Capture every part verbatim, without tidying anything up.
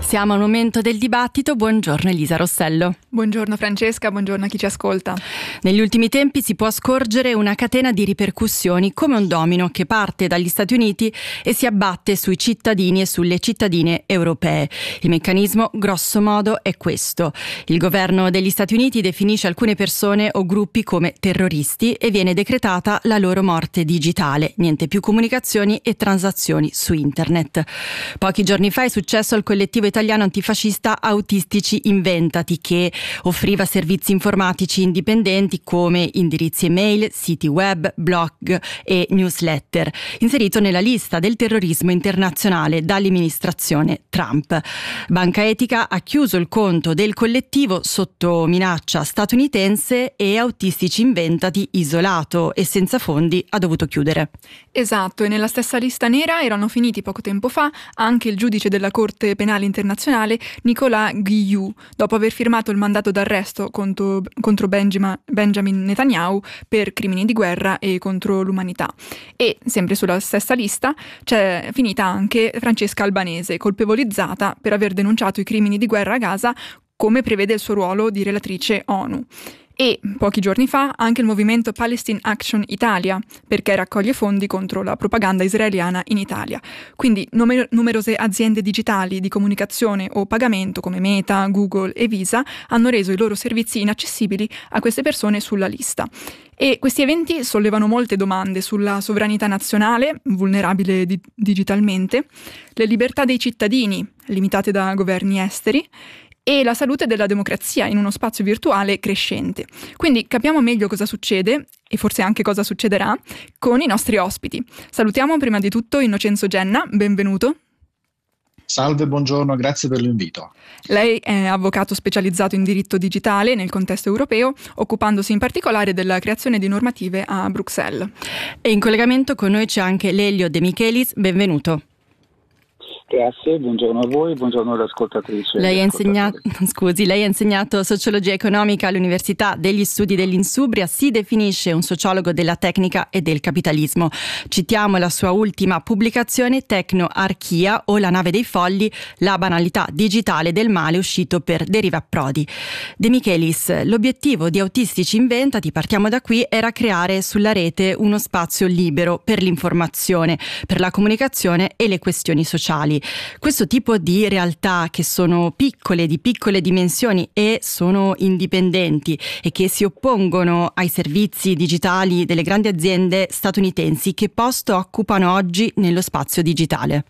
Passiamo al momento del dibattito. Buongiorno Elisa Rossello. Buongiorno Francesca, buongiorno a chi ci ascolta. Negli ultimi tempi si può scorgere una catena di ripercussioni come un domino che parte dagli Stati Uniti e si abbatte sui cittadini e sulle cittadine europee. Il meccanismo, grosso modo, è questo. Il governo degli Stati Uniti definisce alcune persone o gruppi come terroristi e viene decretata la loro morte digitale. Niente più comunicazioni e transazioni su internet. Pochi giorni fa è successo al collettivo italiano antifascista Autistici Inventati, che offriva servizi informatici indipendenti come indirizzi email, siti web, blog e newsletter, inserito nella lista del terrorismo internazionale dall'amministrazione Trump. Banca Etica ha chiuso il conto del collettivo sotto minaccia statunitense e Autistici Inventati, isolato e senza fondi, ha dovuto chiudere. Esatto, e nella stessa lista nera erano finiti poco tempo fa anche il giudice della Corte Penale Internazionale Nicolas Guillou, dopo aver firmato il mandato d'arresto contro, contro Benjamin, Benjamin Netanyahu per crimini di guerra e contro l'umanità. E sempre sulla stessa lista c'è finita anche Francesca Albanese, colpevolizzata per aver denunciato i crimini di guerra a Gaza, come prevede il suo ruolo di relatrice ONU. E pochi giorni fa anche il movimento Palestine Action Italia, perché raccoglie fondi contro la propaganda israeliana in Italia. Quindi numer- numerose aziende digitali di comunicazione o pagamento come Meta, Google e Visa hanno reso i loro servizi inaccessibili a queste persone sulla lista. E questi eventi sollevano molte domande sulla sovranità nazionale, vulnerabile di- digitalmente, le libertà dei cittadini, limitate da governi esteri, e la salute della democrazia in uno spazio virtuale crescente. Quindi capiamo meglio cosa succede, e forse anche cosa succederà, con i nostri ospiti. Salutiamo prima di tutto Innocenzo Genna, benvenuto. Salve, buongiorno, grazie per l'invito. Lei è avvocato specializzato in diritto digitale nel contesto europeo, occupandosi in particolare della creazione di normative a Bruxelles. E in collegamento con noi c'è anche Lelio De Michelis, benvenuto. Grazie, buongiorno a voi, buongiorno alle ascoltatrici. Lei ha insegnato, scusi, lei ha insegnato sociologia economica all'Università degli Studi dell'Insubria, si definisce un sociologo della tecnica e del capitalismo. Citiamo la sua ultima pubblicazione, Tecnoarchia o la nave dei folli, la banalità digitale del male, uscito per Deriva Prodi. De Michelis, l'obiettivo di Autistici Inventati, partiamo da qui, era creare sulla rete uno spazio libero per l'informazione, per la comunicazione e le questioni sociali. Questo tipo di realtà, che sono piccole, di piccole dimensioni e sono indipendenti e che si oppongono ai servizi digitali delle grandi aziende statunitensi, che posto occupano oggi nello spazio digitale?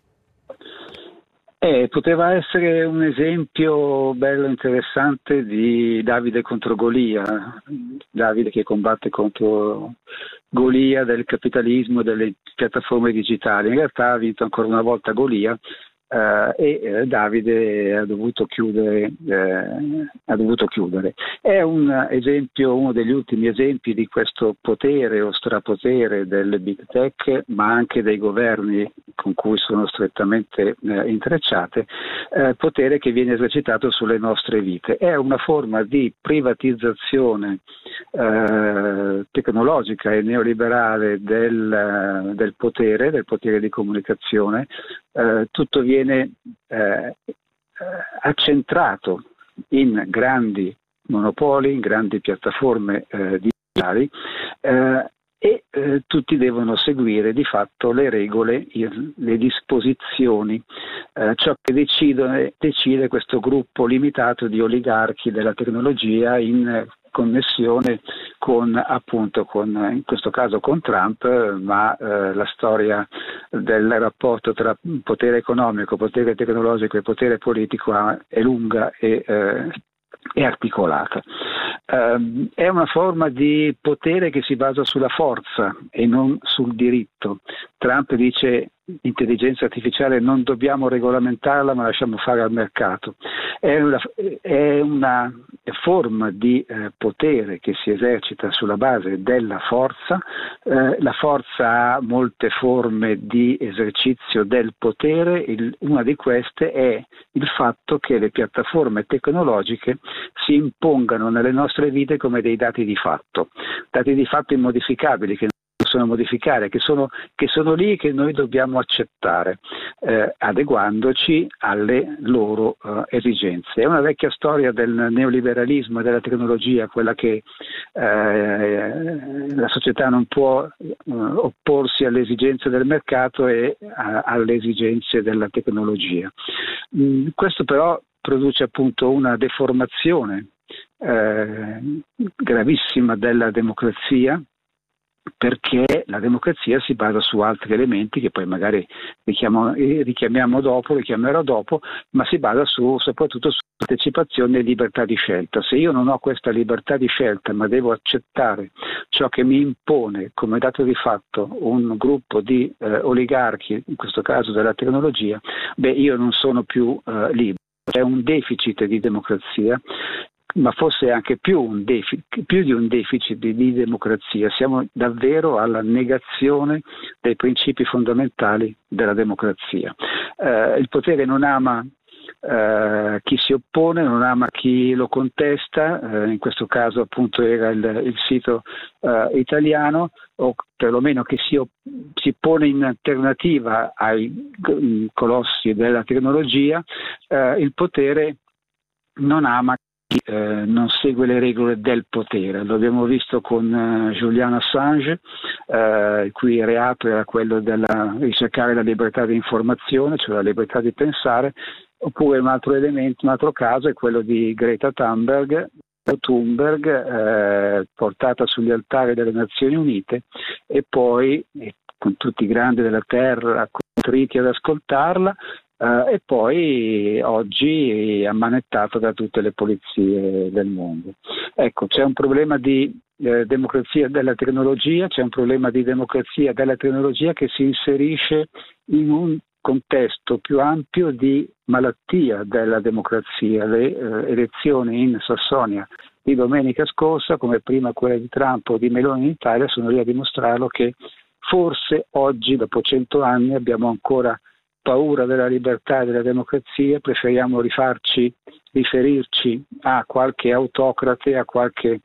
Eh, poteva essere un esempio bello interessante di Davide contro Golia, Davide che combatte contro Golia del capitalismo e delle piattaforme digitali. In realtà ha vinto ancora una volta Golia eh, e eh, Davide ha dovuto chiudere, eh, ha dovuto chiudere. È un esempio, uno degli ultimi esempi di questo potere o strapotere delle big tech, ma anche dei governi con cui sono strettamente eh, intrecciate, eh, potere che viene esercitato sulle nostre vite. È una forma di privatizzazione eh, tecnologica e neoliberale del, del potere, del potere di comunicazione. Eh, tutto viene eh, accentrato in grandi monopoli, in grandi piattaforme eh, digitali, eh, e eh, tutti devono seguire di fatto le regole, le disposizioni, eh, ciò che decide, decide questo gruppo limitato di oligarchi della tecnologia in connessione con, appunto, con, in questo caso con Trump, ma eh, la storia del rapporto tra potere economico, potere tecnologico e potere politico è lunga e eh, è articolata. Uh, è una forma di potere che si basa sulla forza e non sul diritto. Trump dice: l'intelligenza artificiale non dobbiamo regolamentarla, ma lasciamo fare al mercato. È una, è una forma di eh, potere che si esercita sulla base della forza. Eh, la forza ha molte forme di esercizio del potere. Il, una di queste è il fatto che le piattaforme tecnologiche si impongano nelle nostre vite come dei dati di fatto, dati di fatto immodificabili che non possono modificare, che sono, che sono lì e che noi dobbiamo accettare, eh, adeguandoci alle loro uh, esigenze. È una vecchia storia del neoliberalismo e della tecnologia, quella che eh, la società non può uh, opporsi alle esigenze del mercato e uh, alle esigenze della tecnologia. Mm, questo però produce appunto una deformazione eh, gravissima della democrazia, perché la democrazia si basa su altri elementi che poi magari richiamo, richiamiamo dopo, richiamerò dopo, ma si basa su, soprattutto su partecipazione e libertà di scelta. Se io non ho questa libertà di scelta, ma devo accettare ciò che mi impone come dato di fatto un gruppo di eh, oligarchi, in questo caso della tecnologia, beh, io non sono più eh, libero. C'è un deficit di democrazia, ma forse anche più, un deficit, più di un deficit di, di democrazia. Siamo davvero alla negazione dei principi fondamentali della democrazia. Eh, il potere non ama eh, chi si oppone, non ama chi lo contesta, eh, in questo caso appunto era il, il sito eh, italiano, o perlomeno che si, si pone in alternativa ai colossi della tecnologia. Eh, il potere non ama chi eh, non segue le regole del potere. Lo abbiamo visto con uh, Julian Assange, eh, il cui reato era quello di ricercare la libertà di informazione, cioè la libertà di pensare, oppure un altro elemento, un altro caso è quello di Greta Thunberg, Thunberg eh, portata sugli altari delle Nazioni Unite e poi eh, con tutti i grandi della terra contriti ad ascoltarla, eh, e poi oggi ammanettato da tutte le polizie del mondo. Ecco, c'è un problema di eh, democrazia della tecnologia, c'è un problema di democrazia della tecnologia che si inserisce in un contesto più ampio di malattia della democrazia. Le eh, elezioni in Sassonia di domenica scorsa, come prima quelle di Trump o di Meloni in Italia, sono lì a dimostrarlo che forse oggi, dopo cento anni, abbiamo ancora paura della libertà e della democrazia, preferiamo rifarci, riferirci a qualche autocrate, a qualche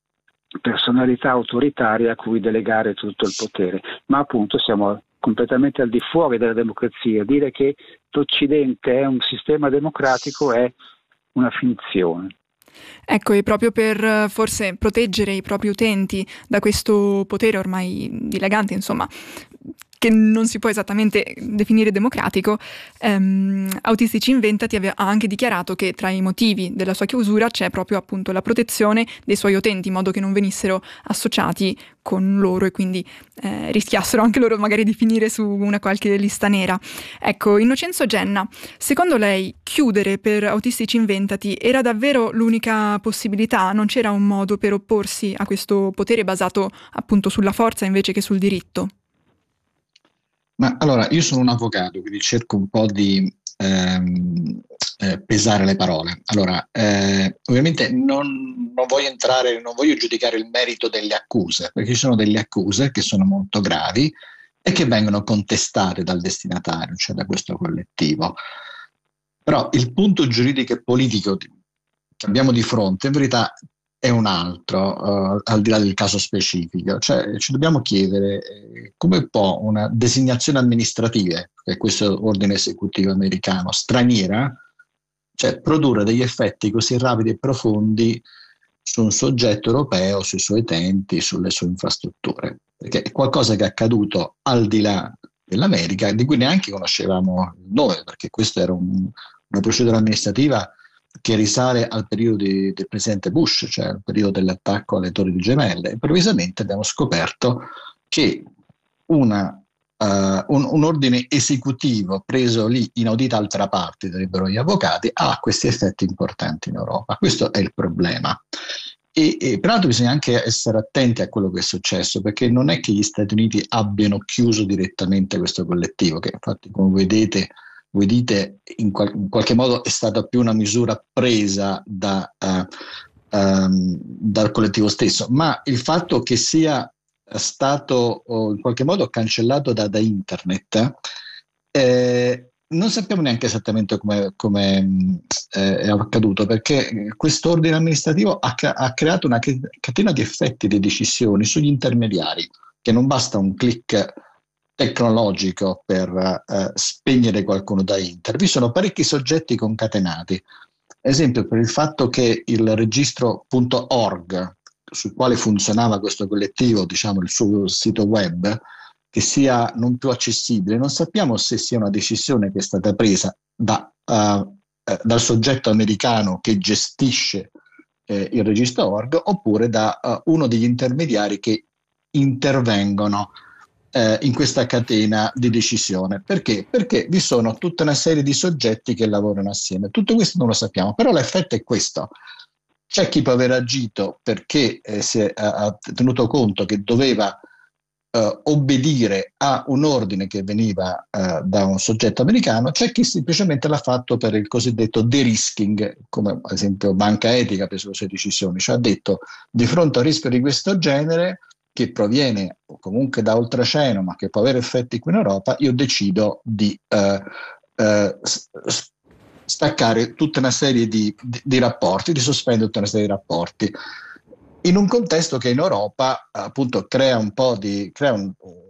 personalità autoritaria a cui delegare tutto il potere. Ma appunto siamo completamente al di fuori della democrazia. Dire che l'Occidente è un sistema democratico è una finzione. Ecco, e proprio per forse proteggere i propri utenti da questo potere ormai dilagante, insomma, che non si può esattamente definire democratico, ehm, Autistici Inventati ha anche dichiarato che tra i motivi della sua chiusura c'è proprio appunto la protezione dei suoi utenti, in modo che non venissero associati con loro e quindi eh, rischiassero anche loro magari di finire su una qualche lista nera. Ecco, Innocenzo Genna, secondo lei chiudere per Autistici Inventati era davvero l'unica possibilità? Non c'era un modo per opporsi a questo potere basato appunto sulla forza invece che sul diritto? Ma allora, io sono un avvocato, quindi cerco un po' di ehm, eh, pesare le parole. Allora, eh, ovviamente non, non voglio entrare, non voglio giudicare il merito delle accuse, perché ci sono delle accuse che sono molto gravi e che vengono contestate dal destinatario, cioè da questo collettivo. Però il punto giuridico e politico che abbiamo di fronte, in verità, è un altro, uh, al di là del caso specifico. Cioè ci dobbiamo chiedere eh, come può una designazione amministrativa, che è questo ordine esecutivo americano, straniera, cioè produrre degli effetti così rapidi e profondi su un soggetto europeo, sui suoi utenti, sulle sue infrastrutture, perché è qualcosa che è accaduto al di là dell'America, di cui neanche conoscevamo il nome, perché questa era un, una procedura amministrativa che risale al periodo di, del presidente Bush, cioè al periodo dell'attacco alle Torri Gemelle. Improvvisamente abbiamo scoperto che una, uh, un, un ordine esecutivo preso lì inaudita altra parte, direbbero gli avvocati, ha questi effetti importanti in Europa. Questo è il problema. E, e peraltro bisogna anche essere attenti a quello che è successo, perché non è che gli Stati Uniti abbiano chiuso direttamente questo collettivo, che infatti, come vedete, voi dite in, qual- in qualche modo è stata più una misura presa da, uh, um, dal collettivo stesso, ma il fatto che sia stato oh, in qualche modo cancellato da, da internet, eh, non sappiamo neanche esattamente come, come eh, è accaduto, perché questo ordine amministrativo ha, ha creato una catena di effetti, di decisioni sugli intermediari, che non basta un click tecnologico per eh, spegnere qualcuno da internet. Vi sono parecchi soggetti concatenati, ad esempio per il fatto che il registro punto org sul quale funzionava questo collettivo, diciamo il suo sito web, che sia non più accessibile, non sappiamo se sia una decisione che è stata presa da, uh, eh, dal soggetto americano che gestisce eh, il registro org, oppure da uh, uno degli intermediari che intervengono eh, in questa catena di decisione. Perché? Perché vi sono tutta una serie di soggetti che lavorano assieme. Tutto questo non lo sappiamo, però l'effetto è questo. C'è chi può aver agito perché eh, si è ha tenuto conto che doveva eh, obbedire a un ordine che veniva eh, da un soggetto americano, c'è chi semplicemente l'ha fatto per il cosiddetto de-risking, come ad esempio Banca Etica ha preso le sue decisioni, cioè ha detto di fronte a un rischio di questo genere che proviene comunque da oltreoceano ma che può avere effetti qui in Europa, io decido di eh, eh, staccare tutta una serie di, di, di rapporti, di sospendere tutta una serie di rapporti, in un contesto che in Europa appunto crea un po' di crea un,